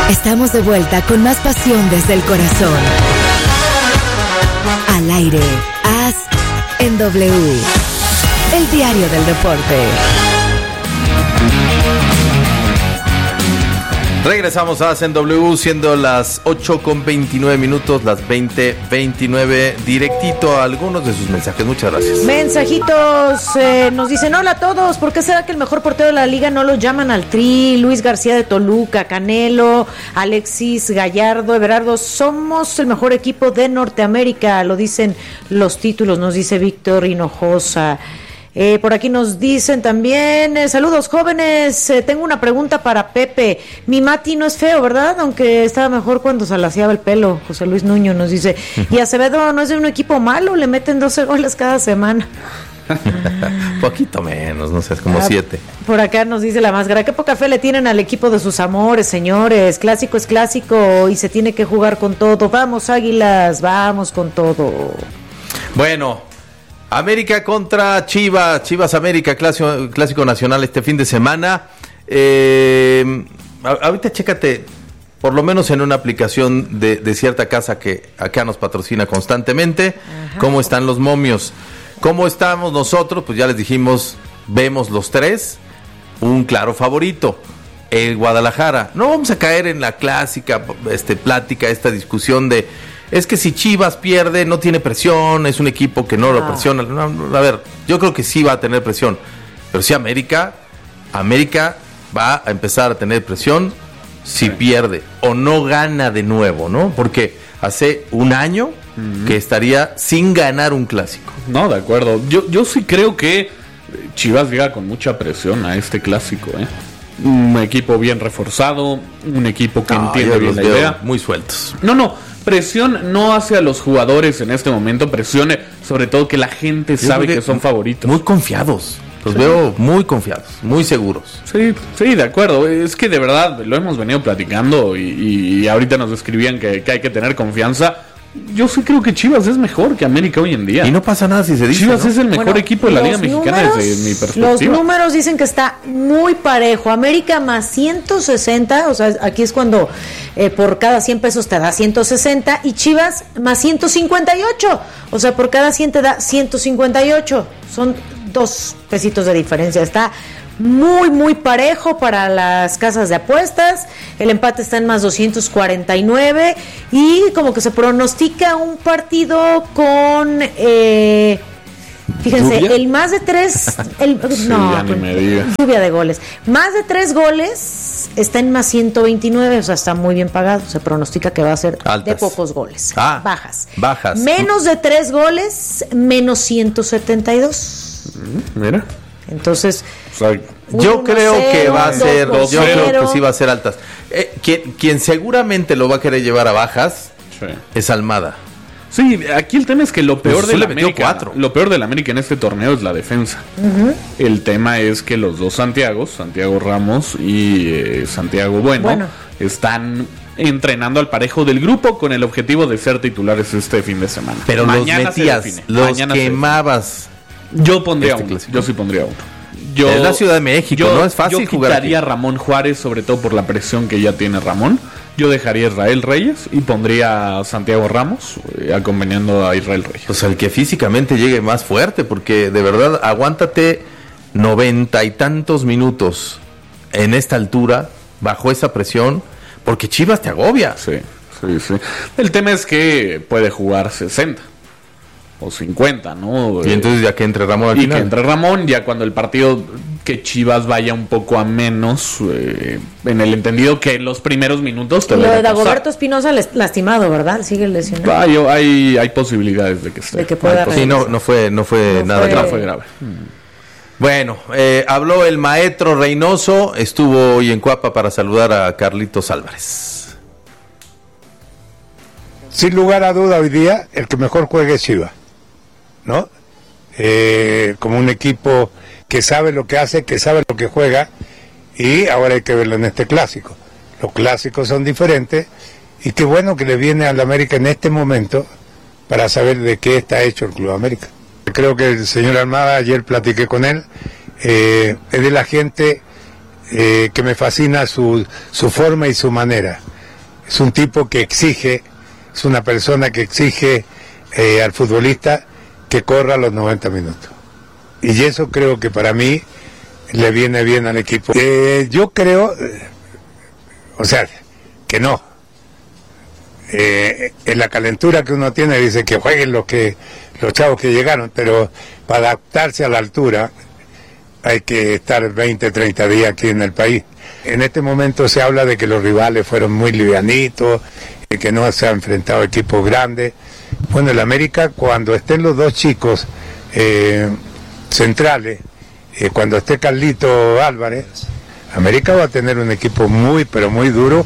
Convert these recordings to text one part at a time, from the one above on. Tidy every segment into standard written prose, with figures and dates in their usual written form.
Estamos de vuelta con más pasión desde el corazón. Al aire, As en W, el diario del deporte. Regresamos a en W, siendo las 8:29, las 20:29, directito a algunos de sus mensajes. Muchas gracias. Mensajitos, nos dicen: hola a todos, ¿por qué será que el mejor portero de la liga no lo llaman al Tri? Luis García de Toluca, Canelo, Alexis Gallardo, Everardo, somos el mejor equipo de Norteamérica, lo dicen los títulos, nos dice Víctor Hinojosa. Por aquí nos dicen también, saludos jóvenes, tengo una pregunta para Pepe. Mi Mati no es feo, ¿verdad? Aunque estaba mejor cuando se alaciaba el pelo. José Luis Nuño nos dice, y Acevedo no es de un equipo malo, le meten 12 goles cada semana. Poquito menos, no sé, es como 7. Por acá nos dice la máscara, qué poca fe le tienen al equipo de sus amores, señores. Clásico es clásico y se tiene que jugar con todo. Vamos, Águilas, vamos con todo. Bueno, América contra Chivas, Chivas América, clásico nacional este fin de semana. Ahorita chécate, por lo menos en una aplicación de cierta casa que acá nos patrocina constantemente, cómo están los momios. ¿Cómo estamos nosotros? Pues ya les dijimos, vemos los tres, un claro favorito, el Guadalajara. No vamos a caer en la clásica plática, esta discusión de, es que si Chivas pierde no tiene presión, es un equipo que no lo presiona. No, a ver, yo creo que sí va a tener presión, pero si América va a empezar a tener presión si pierde o no gana de nuevo, ¿no? Porque hace un año que estaría sin ganar un clásico. No, de acuerdo. Yo sí creo que Chivas llega con mucha presión a este clásico, ¿eh? Un equipo bien reforzado, un equipo que entiende bien la idea. Muy sueltos. No, presión no hacia los jugadores en este momento, presión sobre todo que la gente sabe que son favoritos. Muy confiados. Los veo muy confiados, muy seguros. Sí, de acuerdo. Es que de verdad lo hemos venido platicando y ahorita nos describían que hay que tener confianza. Yo sí creo que Chivas es mejor que América hoy en día. Y no pasa nada si se dice, Chivas, ¿no? Es el mejor equipo de la Liga Mexicana desde mi perspectiva. Los números dicen que está muy parejo. América más 160, o sea, aquí es cuando por cada 100 pesos te da 160, y Chivas más 158, o sea, por cada 100 te da 158. Son 2 pesitos de diferencia. Está muy parejo para las casas de apuestas. El empate está en más 249 y como que se pronostica un partido con fíjense, ¿lluvia? El más de 3 lluvia de goles. Más de 3 goles está en más 129, o sea, está muy bien pagado. Se pronostica que va a ser altas, de pocos goles. Bajas. Menos de 3 goles, menos 172. Mira. Entonces, yo creo que va a ser, yo creo que sí va a ser altas. Quien seguramente lo va a querer llevar a bajas es Almada. Sí, aquí el tema es que lo peor de la América en este torneo es la defensa. El tema es que los dos Santiago Ramos y Santiago Bueno, están entrenando al parejo del grupo con el objetivo de ser titulares este fin de semana. Pero mañana los metías, los quemabas. Yo pondría uno. Yo sí pondría uno. Es la Ciudad de México, no es fácil jugar. Yo quitaría a Ramón Juárez, sobre todo por la presión que ya tiene Ramón. Yo dejaría a Israel Reyes y pondría a Santiago Ramos acompañando a Israel Reyes. O sea, el que físicamente llegue más fuerte, porque de verdad aguántate 90 y tantos minutos en esta altura, bajo esa presión, porque Chivas te agobia. Sí. El tema es que puede jugar 60 o 50, ¿no? Y entonces ya que entre Ramón al final. Y que entre Ramón, ya cuando el partido, que Chivas vaya un poco a menos, en el entendido que en los primeros minutos te lo de Dagoberto Espinosa lastimado, ¿verdad? Sigue lesionado. Hay posibilidades de que esté. De que pueda sí, no fue nada grave. No fue grave. Bueno, habló el maestro Reynoso, estuvo hoy en Cuapa para saludar a Carlitos Álvarez. Sin lugar a duda, hoy día el que mejor juegue es Chivas, ¿no? Como un equipo que sabe lo que hace, que sabe lo que juega, y ahora hay que verlo en este clásico. Los clásicos son diferentes, y qué bueno que le viene al América en este momento para saber de qué está hecho el Club América. Creo que el señor Almada, ayer platiqué con él, es de la gente que me fascina su forma y su manera. es un tipo que exige, es una persona que exige al futbolista que corra los 90 minutos. Y eso creo que para mí le viene bien al equipo. Yo creo, o sea, que no. En la calentura que uno tiene dice que jueguen los chavos que llegaron, pero para adaptarse a la altura hay que estar 20, 30 días aquí en el país. En este momento se habla de que los rivales fueron muy livianitos, que no se han enfrentado a equipos grandes. Bueno, el América, cuando estén los dos chicos centrales, cuando esté Carlito Álvarez, América va a tener un equipo muy, pero muy duro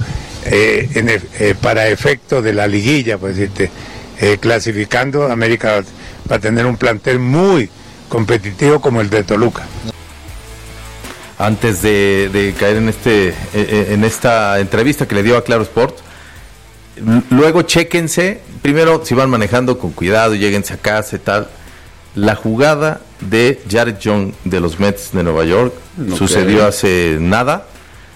para efecto de la liguilla, pues decirte, clasificando, América va a tener un plantel muy competitivo como el de Toluca. Antes de caer en esta entrevista que le dio a Claro Sport, luego chéquense, primero si van manejando con cuidado, lléguense a casa y tal, la jugada de Jared Young de los Mets de Nueva York sucedió hace nada.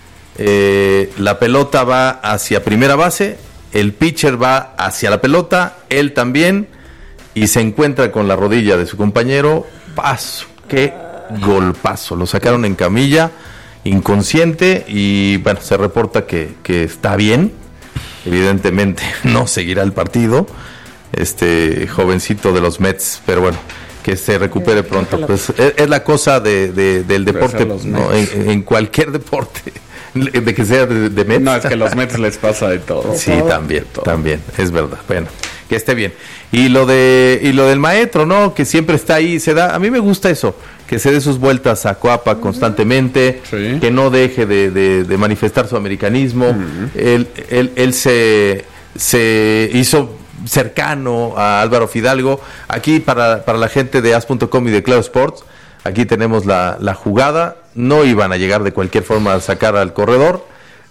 La pelota va hacia primera base, el pitcher va hacia la pelota, él también, y se encuentra con la rodilla de su compañero. Paso, qué golpazo, lo sacaron en camilla, inconsciente, y bueno, se reporta que está bien. Evidentemente no seguirá el partido jovencito de los Mets, pero bueno, que se recupere pronto. Pues es la cosa del deporte, ¿no? En cualquier deporte, de que sea de Mets. No, es que a los Mets les pasa de todo. Sí, también, es verdad. Bueno, que esté bien. Y lo del maestro, ¿no? Que siempre está ahí, a mí me gusta eso, que se dé sus vueltas a Coapa constantemente, sí, que no deje de manifestar su americanismo. Él se hizo cercano a Álvaro Fidalgo. Aquí para la gente de As.com y de Claro Sports, aquí tenemos la jugada. No iban a llegar de cualquier forma a sacar al corredor,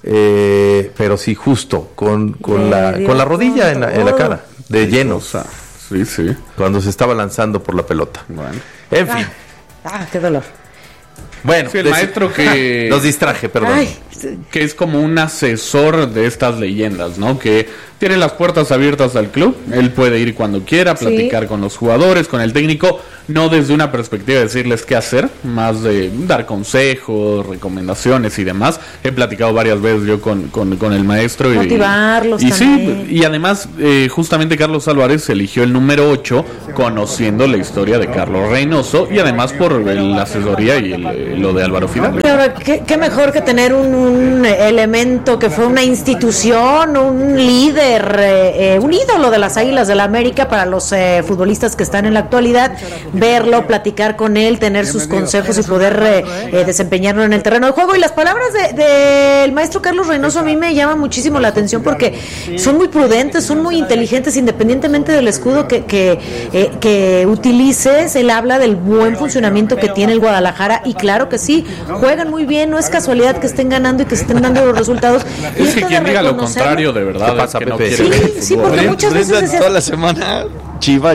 pero sí justo con la rodilla en la cara, de lleno. Sí. Cuando se estaba lanzando por la pelota. Bueno. En fin. Qué dolor. Bueno, sí, el maestro que los distraje, perdón. Que es como un asesor de estas leyendas, ¿no? Que tiene las puertas abiertas al club. Él puede ir cuando quiera, platicar con los jugadores, con el técnico, no desde una perspectiva de decirles qué hacer, más de dar consejos, recomendaciones y demás. He platicado varias veces yo con el maestro. Motivarlos y también. Sí, y además, justamente Carlos Álvarez eligió el número 8, conociendo la historia de Carlos Reynoso, y además por la asesoría y lo de Álvaro Fidalgo. Pero qué mejor que tener un elemento que fue una institución, un líder, un ídolo de las Águilas del la América para los futbolistas que están en la actualidad, verlo, platicar con él, tener sus consejos y poder desempeñarlo en el terreno de juego. Y las palabras del maestro Carlos Reynoso a mí me llaman muchísimo la atención porque son muy prudentes, son muy inteligentes, independientemente del escudo que utilices. Él habla del buen funcionamiento que tiene el Guadalajara, y claro que sí, juegan muy bien, no es casualidad que estén ganando y que se estén dando los resultados. Es que quien diga lo contrario, de verdad, ¿qué pasa, es que no Pepe? quiere. Sí, porque muchas veces decías, toda la semana Chiva.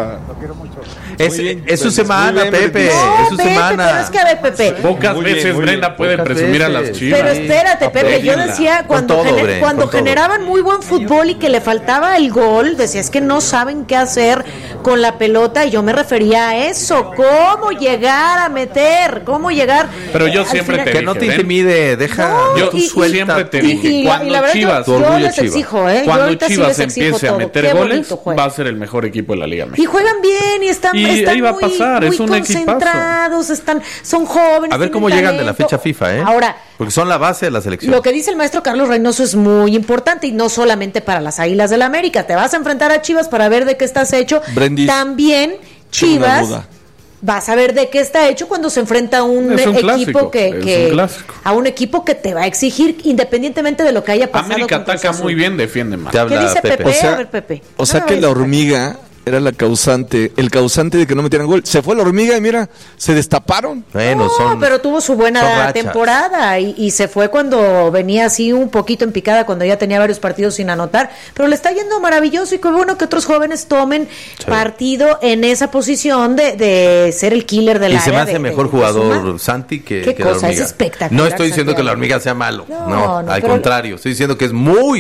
Es su semana, bien, Pepe. no, Es su Pepe, semana. pero es que a ver, Pepe. Pocas veces Brenda puede presumir a las Chivas. Pero espérate, Pepe, yo decía cuando generaban muy buen fútbol y que le faltaba el gol, decía, es que no saben qué hacer con la pelota, y yo me refería a eso, cómo llegar a meter, cómo llegar. Pero yo siempre te dije, que no te intimide, deja, yo siempre te dije, cuando Chivas, yo les exijo, cuando Chivas empiece a meter goles, va a ser el mejor equipo de la Liga Mexicana. Y juegan bien y están ahí va a pasar, muy es un concentrados, son jóvenes. A ver cómo llegan de la fecha FIFA, Ahora, porque son la base de la selección. Lo que dice el maestro Carlos Reynoso es muy importante, y no solamente para las Águilas del la América. Te vas a enfrentar a Chivas para ver de qué estás hecho. Brendis, también Chivas vas a ver de qué está hecho cuando se enfrenta a un equipo a un equipo que te va a exigir, independientemente de lo que haya pasado. América ataca muy bien, defiende mal. ¿Qué dice Pepe? A ver, Pepe. O sea que la hormiga era el causante de que no metieran gol. Se fue la hormiga y mira, se destaparon. Bueno, pero tuvo su buena temporada y se fue cuando venía así un poquito en picada, cuando ya tenía varios partidos sin anotar, pero le está yendo maravilloso, y qué bueno que otros jóvenes tomen partido en esa posición de ser el killer del área. Y se me hace mejor jugador Santi que la hormiga. Es espectacular. No estoy diciendo que la hormiga sea malo, no, al contrario, estoy diciendo que es muy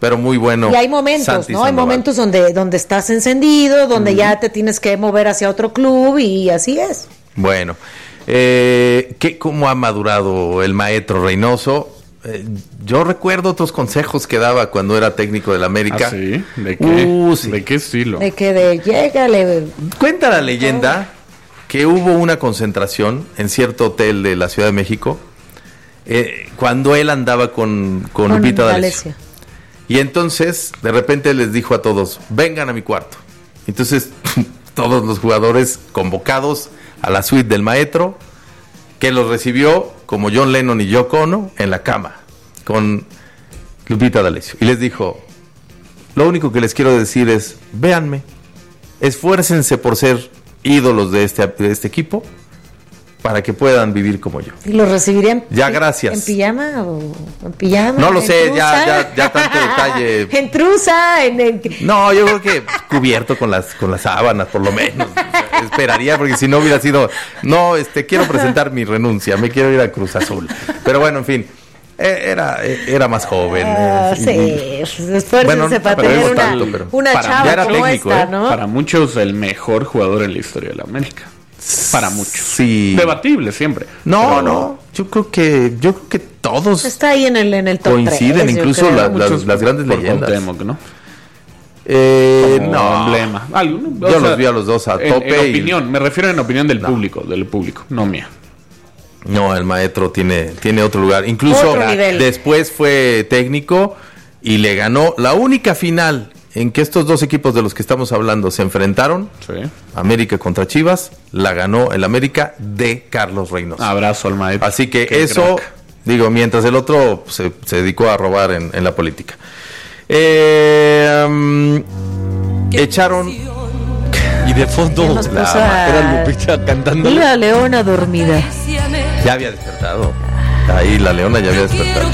pero muy bueno. Y hay momentos, Santi ¿no? Hay Sandoval. momentos donde estás encendido, donde ya te tienes que mover hacia otro club y así es. Bueno, ¿cómo ha madurado el maestro Reynoso? Yo recuerdo otros consejos que daba cuando era técnico del América. ¿Ah, sí? ¿De qué? Sí. ¿De qué estilo? De que llégale. Cuenta la leyenda que hubo una concentración en cierto hotel de la Ciudad de México cuando él andaba con Lupita D'Alessio. Y entonces, de repente les dijo a todos, vengan a mi cuarto. Entonces, todos los jugadores convocados a la suite del maestro, que los recibió como John Lennon y Yoko Ono en la cama con Lupita D'Alessio. Y les dijo, lo único que les quiero decir es, véanme, esfuércense por ser ídolos de este equipo para que puedan vivir como yo. ¿Y los recibirían ya, gracias. ¿En pijama o en pijama? No lo sé, ya tanto detalle. En trusa, No, yo creo que cubierto con las sábanas, por lo menos. Esperaría, porque si no hubiera sido, quiero presentar mi renuncia, me quiero ir a Cruz Azul. Pero bueno, en fin, era más joven. Sí, esfuércense para tener una chava ya era como técnico, esta, ¿no? Para muchos, el mejor jugador en la historia de la América. Para muchos. Sí. Debatible siempre. No. Yo creo que todos está ahí en el top coinciden, 3, incluso las grandes leyendas. Cuauhtémoc, ¿no? No. Emblema. Yo los vi a los dos a tope. En opinión, me refiero en opinión del público, no mía. No, el maestro tiene otro lugar. Incluso después fue técnico y le ganó la única final en que estos dos equipos de los que estamos hablando se enfrentaron, sí. América contra Chivas, la ganó el América de Carlos Reynoso. Abrazo al maestro. Así que eso, crack. Mientras el otro se dedicó a robar en la política. Echaron... Y de fondo era Lupita cantando. La leona dormida. Ya había despertado. Ahí la leona ya había despertado.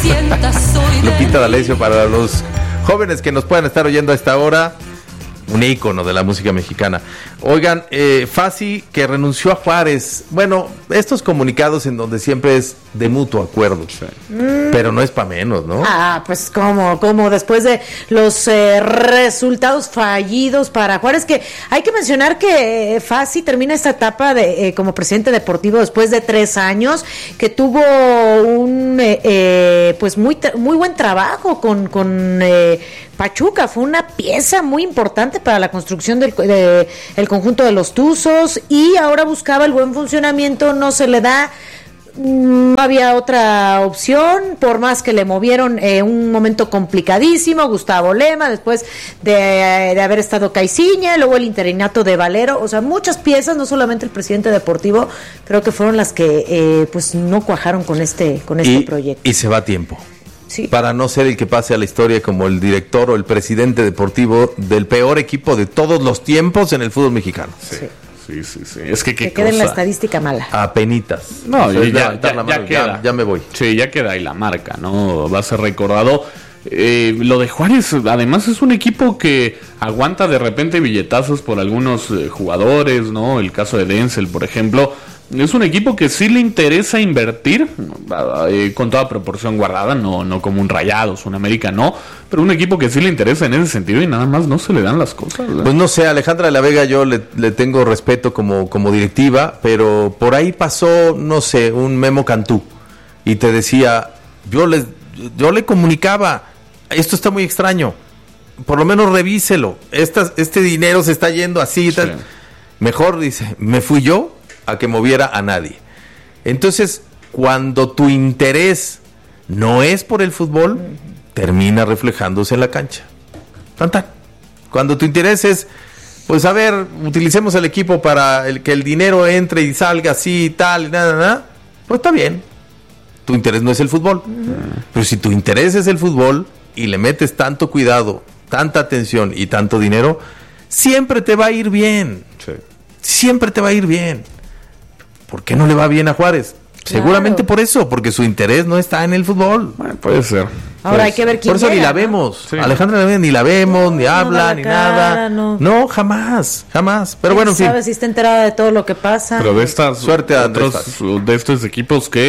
Lupita D'Alessio, para los jóvenes que nos puedan estar oyendo a esta hora, un ícono de la música mexicana. Oigan, Fassi, que renunció a Juárez. Bueno, estos comunicados en donde siempre es de mutuo acuerdo. Sí. Pero no es para menos, ¿no? Pues como después de los resultados fallidos para Juárez, que hay que mencionar que Fassi termina esta etapa de como presidente deportivo después de 3 años, que tuvo un pues muy buen trabajo con Pachuca. Fue una pieza muy importante para la construcción del conjunto de los Tuzos, y ahora buscaba el buen funcionamiento, no se le da. No había otra opción, por más que le movieron un momento complicadísimo, Gustavo Lema, después de haber estado Caiciña, luego el interinato de Valero, o sea, muchas piezas, no solamente el presidente deportivo, creo que fueron las que pues no cuajaron con este proyecto. Y se va a tiempo. Sí. Para no ser el que pase a la historia como el director o el presidente deportivo del peor equipo de todos los tiempos en el fútbol mexicano. Sí. Es que queda en la estadística mala. Apenitas. No, ya queda. Ya me voy. Sí, ya queda ahí la marca, ¿no? Va a ser recordado. Lo de Juárez, además, es un equipo que aguanta de repente billetazos por algunos jugadores, ¿no? El caso de Denzel, por ejemplo. Es un equipo que sí le interesa invertir, con toda proporción guardada, no como un Rayados, un América, no, pero un equipo que sí le interesa en ese sentido y nada más no se le dan las cosas, ¿verdad? Pues no sé, Alejandra de la Vega yo le tengo respeto como directiva, pero por ahí pasó, no sé, un Memo Cantú y te decía, yo le comunicaba, esto está muy extraño, por lo menos revíselo, este dinero se está yendo así y tal. Sí. Mejor, dice, me fui yo a que moviera a nadie. Entonces, cuando tu interés no es por el fútbol, termina reflejándose en la cancha. Tan. Cuando tu interés es, pues a ver, utilicemos el equipo para que el dinero entre y salga así y tal, nada, pues está bien. Tu interés no es el fútbol. Pero si tu interés es el fútbol y le metes tanto cuidado, tanta atención y tanto dinero, siempre te va a ir bien. Sí. Siempre te va a ir bien. ¿Por qué no le va bien a Juárez? Claro. Seguramente por eso, porque su interés no está en el fútbol. Bueno, puede ser. Ahora hay que ver quién por eso llega, ni la ¿no? vemos. Sí. Alejandra ni la vemos, ni habla, ni cara, nada. No, jamás. Pero bueno, en fin. ¿Sabes si está enterada de todo lo que pasa? Pero de estas suerte a de estos equipos que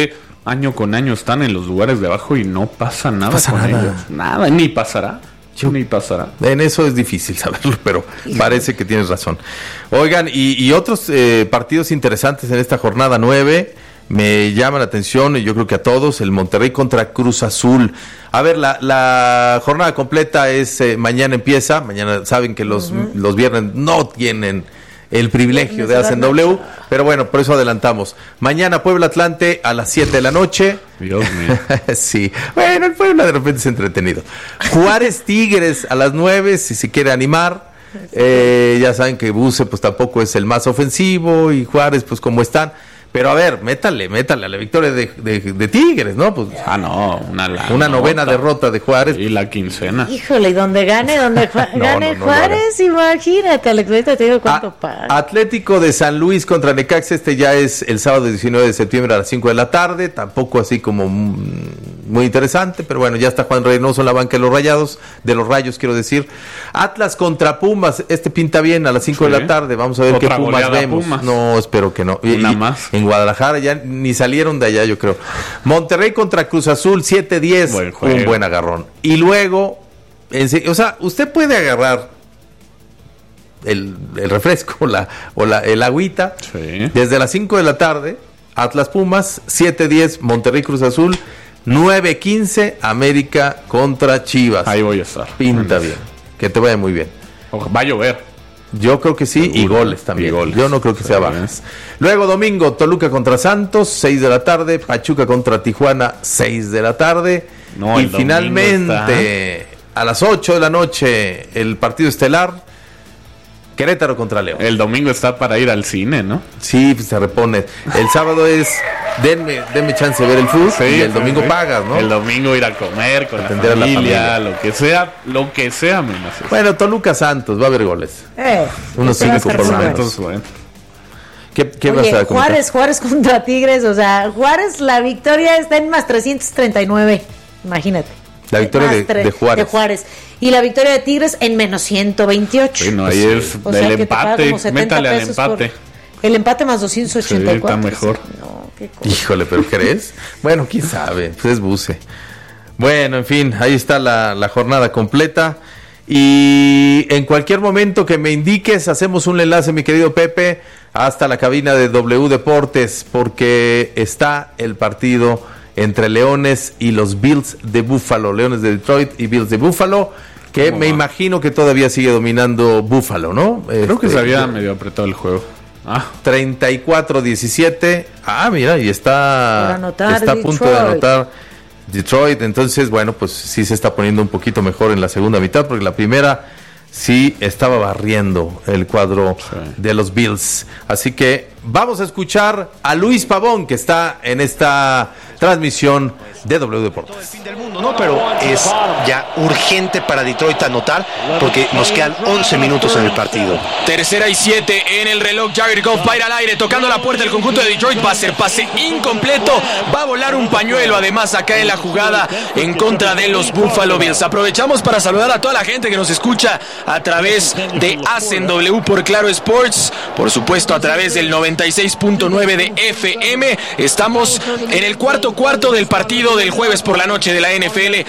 año con año están en los lugares de abajo y no pasa nada con ellos. Nada, ni pasará. Ni pasará. En eso es difícil saberlo, pero parece que tienes razón. Oigan, y otros partidos interesantes en esta jornada 9 me llaman la atención, y yo creo que a todos, el Monterrey contra Cruz Azul. A ver, la jornada completa es mañana empieza. Mañana saben que los viernes no tienen el privilegio de hacer W, pero bueno, por eso adelantamos. Mañana Puebla Atlante a las 7 de la noche. Dios mío. Sí, bueno, el Puebla de repente es entretenido. Juárez Tigres a las 9, si se quiere animar. Ya saben que Buse pues tampoco es el más ofensivo, y Juárez pues como están. Pero a ver, métale a la victoria de Tigres, ¿no? Pues, una novena derrota de Juárez. Y la quincena. Híjole, donde gane Juárez, imagínate, Alex, ahorita te digo cuánto paga. Atlético de San Luis contra Necaxa, ya es el sábado 19 de septiembre a las 5 de la tarde, tampoco así como muy interesante, pero bueno, ya está Juan Reynoso en la banca de los Rayos, quiero decir. Atlas contra Pumas, pinta bien a las 5 de la tarde, vamos a ver qué Pumas vemos. Pumas. No, espero que no. Una más. En Guadalajara ya ni salieron de allá, yo creo. Monterrey contra Cruz Azul, 7-10, un buen agarrón. Y luego, usted puede agarrar el refresco, el agüita, desde las 5 de la tarde, Atlas Pumas, 7-10, Monterrey Cruz Azul, 9-15, América contra Chivas. Ahí voy a estar. Pinta bien, que te vaya muy bien. Va a llover. Yo creo que sí, y goles también. Yo no creo que sea bajas. Luego domingo, Toluca contra Santos, 6 de la tarde. Pachuca contra Tijuana, 6 de la tarde. Y finalmente, a las 8 de la noche, el partido estelar, Querétaro contra León. El domingo está para ir al cine, ¿no? Sí, pues se repone. El sábado es, denme chance de ver el fútbol, y el domingo pagas, ¿no? El domingo ir a comer con atender la familia, lo que sea menos eso. Bueno, Toluca Santos, va a haber goles. Unos 5 por lo menos. Bueno. ¿Qué vas a comentar? Juárez contra Tigres, Juárez, la victoria está en más 339, imagínate. La victoria de Juárez. Y la victoria de Tigres en menos 128. Bueno, ahí es el empate. Métale al empate. El empate más 284. Sí, está mejor. No, qué cosa. Híjole, ¿pero crees? Bueno, quién sabe. Pues es Buse. Bueno, en fin, ahí está la jornada completa. Y en cualquier momento que me indiques, hacemos un enlace, mi querido Pepe, hasta la cabina de W Deportes, porque está el partido entre Leones y los Bills de Buffalo, Leones de Detroit y Bills de Buffalo, que me imagino que todavía sigue dominando Buffalo, ¿no? Creo que se había medio apretado el juego. 34-17. Mira, y está a punto de anotar Detroit. Entonces, bueno, pues sí se está poniendo un poquito mejor en la segunda mitad, porque la primera sí estaba barriendo el cuadro de los Bills. Así que vamos a escuchar a Luis Pavón, que está en esta transmisión de W Deportes. El fin del mundo, ¿no? Pero es ya urgente para Detroit anotar, porque nos quedan 11 minutos en el partido. 3:07 en el reloj. Jared Goff va a ir al aire, tocando la puerta del conjunto de Detroit. Va a ser pase incompleto. Va a volar un pañuelo, además, acá en la jugada en contra de los Buffalo Bills. Aprovechamos para saludar a toda la gente que nos escucha a través de Hacen W por Claro Sports. Por supuesto, a través del 96.9 de FM. Estamos en el cuarto del partido del jueves por la noche de la NFL.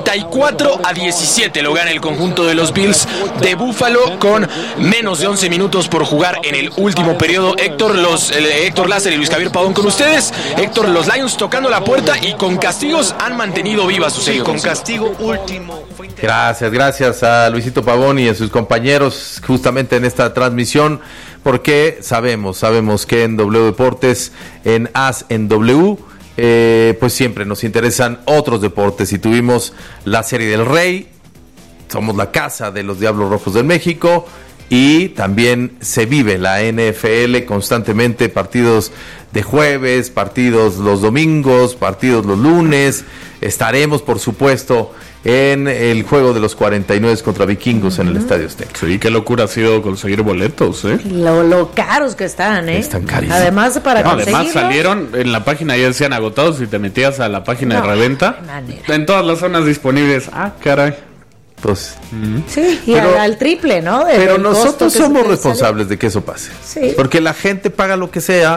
34-17 lo gana el conjunto de los Bills de Buffalo con menos de 11 minutos por jugar en el último periodo. Héctor Lázaro y Luis Javier Pavón con ustedes. Héctor, los Lions tocando la puerta y con castigos han mantenido viva su serie. Con castigo último. Gracias a Luisito Pavón y a sus compañeros justamente en esta transmisión, porque sabemos que en W Deportes, en As en W, pues siempre nos interesan otros deportes, y tuvimos la Serie del Rey, somos la casa de los Diablos Rojos del México, y también se vive la NFL constantemente, partidos de jueves, partidos los domingos, partidos los lunes. Estaremos, por supuesto, en el juego de los 49 contra Vikingos en el Estadio Azteca. Sí, qué locura ha sido conseguir boletos, Lo caros que están, Están carísimos. Además, además salieron en la página, ya decían agotados, y te metías a la página de reventa. En todas las zonas disponibles. Caray. Pues, sí, y al triple, ¿no? Pero nosotros somos responsables de que eso pase. Sí. Porque la gente paga lo que sea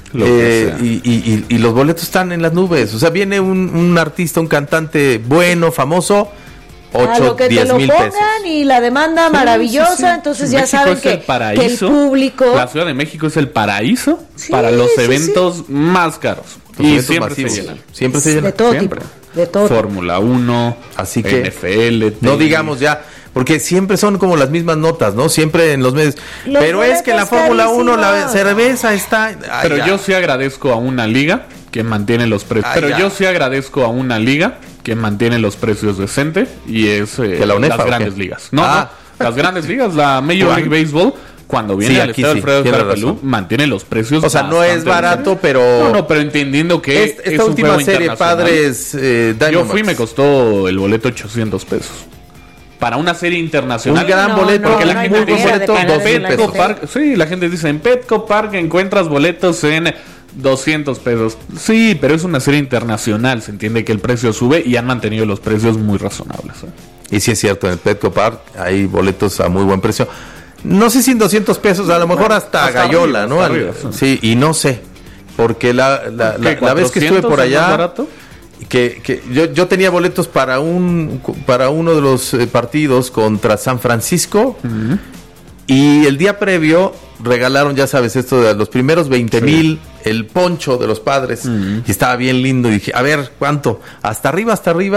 y los boletos están en las nubes. O sea, viene un artista, un cantante bueno, famoso, 8, 10 mil pesos. Y la demanda maravillosa, entonces ya México saben es el paraíso, que el público... La Ciudad de México es el paraíso para los eventos más caros. Y siempre masivos. se llenan. Siempre se llenan. De todo Siempre. tipo. De todo. Fórmula 1, así que NFL, no digamos ya, porque siempre son como las mismas notas, ¿no? Siempre en los medios. Pero es que en la Fórmula 1 la cerveza está... Pero yo sí agradezco a una liga que mantiene los precios. Yo sí agradezco a una liga que mantiene los precios decentes y es la UNEFA, las grandes ligas. No, las grandes ligas, la Major League Baseball, cuando viene al estadio Alfredo Harpelú, mantiene los precios. O sea, no es barato, pero... No, pero entendiendo que esta última serie, Padres yo fui y me costó el boleto 800 pesos. Para una serie internacional. Un gran boleto. Porque la gente dice, Petco Park, sí, la gente dice, en Petco Park encuentras boletos en 200 pesos. Sí, pero es una serie internacional. Se entiende que el precio sube y han mantenido los precios muy razonables. Y sí es cierto, en el Petco Park hay boletos a muy buen precio. No sé si en 200 pesos, a lo mejor hasta gallola, arriba, ¿no? Arriba, sí, y no sé, porque la vez que estuve por allá, que yo tenía boletos para uno de los partidos contra San Francisco, y el día previo regalaron, ya sabes, esto de los primeros 20,000, el poncho de los Padres, y estaba bien lindo, y dije, a ver, ¿cuánto? Hasta arriba,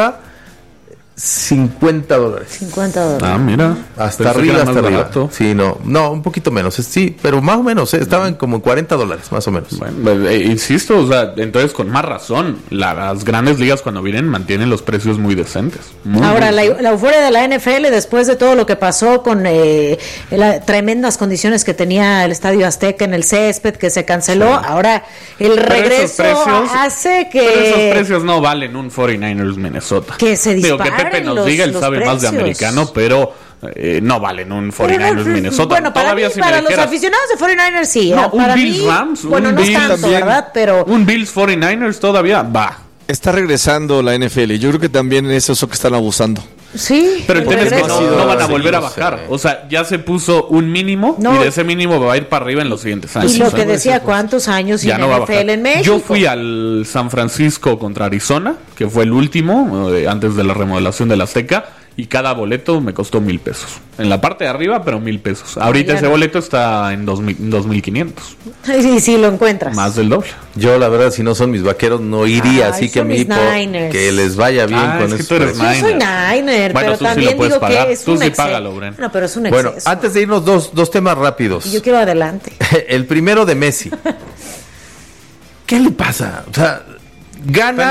$50. $50. Ah, mira. Hasta arriba. Sí, no, un poquito menos. Sí, pero más o menos, estaban como $40, más o menos. Bueno, insisto, o sea, entonces con más razón, las grandes ligas cuando vienen mantienen los precios muy decentes. Ahora, la euforia de la NFL después de todo lo que pasó con las tremendas condiciones que tenía el Estadio Azteca en el césped, que se canceló, ahora el regreso hace que... Pero esos precios no valen un 49ers Minnesota. Que se dispara. Pepe nos diga, él sabe más de americano, pero no valen un 49ers Minnesota. Bueno, para los aficionados de 49ers sí. No, para un Bills Rams, bueno, un no Bills tanto, también, ¿verdad? Pero un Bills 49ers todavía va. Está regresando la NFL. Yo creo que también es eso que están abusando. Sí, pero el tema es que no van a volver a bajar. O sea, ya se puso un mínimo y de ese mínimo va a ir para arriba en los siguientes años. Y lo que decía, ¿cuántos años ya sin no NFL en México? Yo fui al San Francisco contra Arizona, que fue el último, antes de la remodelación del Azteca, y cada boleto me costó $1,000. En la parte de arriba, pero $1,000. Ahorita ese boleto está en 2,500. Sí, lo encuentras. Más del doble. Yo, la verdad, si no son mis vaqueros, no iría. Así que a mí, que les vaya bien con eso. Yo soy Niner, bueno, pero tú también sí lo puedes digo pagar. que es tú un sí exceso. págalo, Bren. No, pero es un exceso. Bueno, antes de irnos, dos temas rápidos. Yo quiero adelante. El primero de Messi. ¿Qué le pasa? O sea, gana